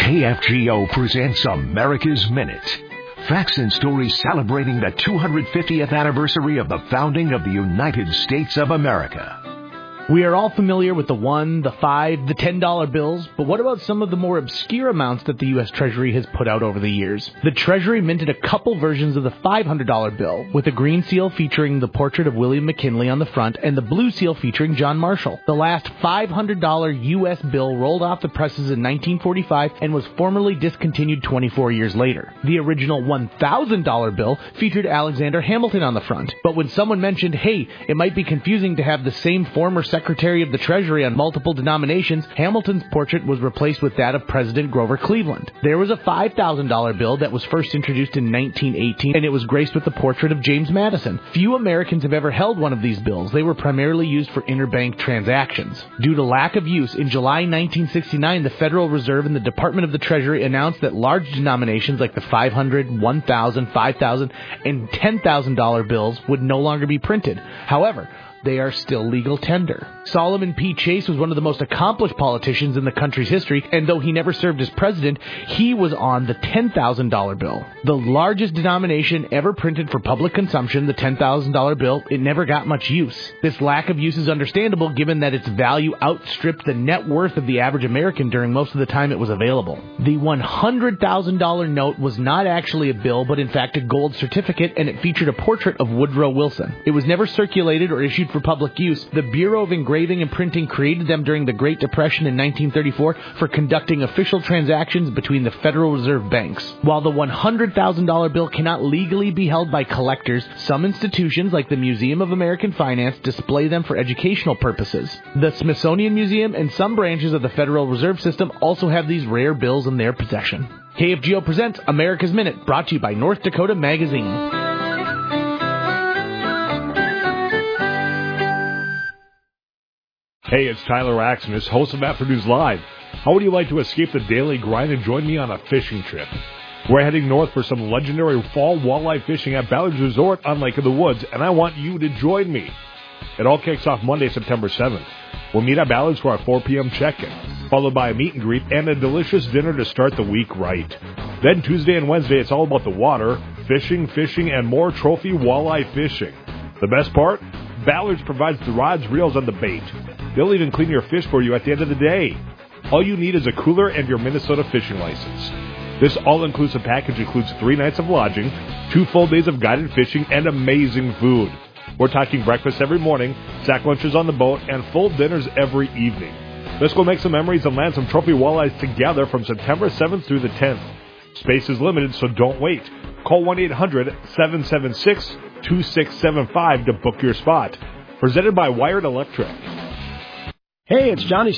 KFGO presents America's Minute. Facts and stories celebrating the 250th anniversary of the founding of the United States of America. We are all familiar with the $1, the $5, the $10 bills, but what about some of the more obscure amounts that the U.S. Treasury has put out over the years? The Treasury minted a couple versions of the $500 bill, with a green seal featuring the portrait of William McKinley on the front and the blue seal featuring John Marshall. The last $500 U.S. bill rolled off the presses in 1945 and was formally discontinued 24 years later. The original $1,000 bill featured Alexander Hamilton on the front, but when someone mentioned, hey, it might be confusing to have the same former Secretary of the Treasury on multiple denominations, Hamilton's portrait was replaced with that of President Grover Cleveland. There was a $5,000 bill that was first introduced in 1918, and it was graced with the portrait of James Madison. Few Americans have ever held one of these bills. They were primarily used for interbank transactions. Due to lack of use, in July 1969, the Federal Reserve and the Department of the Treasury announced that large denominations like the $500, $1,000, $5,000, and $10,000 bills would no longer be printed. However, they are still legal tender. Solomon P. Chase was one of the most accomplished politicians in the country's history, and though he never served as president, he was on the $10,000 bill. The largest denomination ever printed for public consumption, the $10,000 bill, it never got much use. This lack of use is understandable given that its value outstripped the net worth of the average American during most of the time it was available. The $100,000 note was not actually a bill, but in fact a gold certificate, and it featured a portrait of Woodrow Wilson. It was never circulated or issued for public use. The Bureau of Engraving and Printing created them during the Great Depression in 1934 for conducting official transactions between the Federal Reserve banks. While the $100,000 bill cannot legally be held by collectors, some institutions like the Museum of American Finance display them for educational purposes. The Smithsonian Museum and some branches of the Federal Reserve System also have these rare bills in their possession. KFGO presents America's Minute, brought to you by North Dakota Magazine. Hey, it's Tyler Axenis, host of Afternoons Live. How would you like to escape the daily grind and join me on a fishing trip? We're heading north for some legendary fall walleye fishing at Ballard's Resort on Lake of the Woods, and I want you to join me. It all kicks off Monday, September 7th. We'll meet at Ballard's for our 4 p.m. check-in, followed by a meet and greet and a delicious dinner to start the week right. Then Tuesday and Wednesday, it's all about the water, fishing, and more trophy walleye fishing. The best part? Ballard's provides the rods, reels, and the bait. They'll even clean your fish for you at the end of the day. All you need is a cooler and your Minnesota fishing license. This all-inclusive package includes 3 nights of lodging, 2 full days of guided fishing, and amazing food. We're talking breakfast every morning, sack lunches on the boat, and full dinners every evening. Let's go make some memories and land some trophy walleyes together from September 7th through the 10th. Space is limited, so don't wait. Call 1-800-776-2675 to book your spot. Presented by Wired Electric. Hey, it's Johnny